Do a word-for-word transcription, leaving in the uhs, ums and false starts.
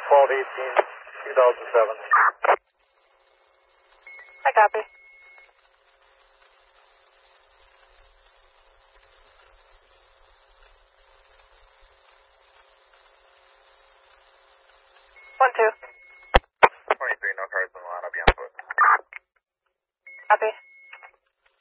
twelve eighteen, two thousand seven. I copy. One, two. twenty-three, no cars in the line, I'll be on foot. Copy.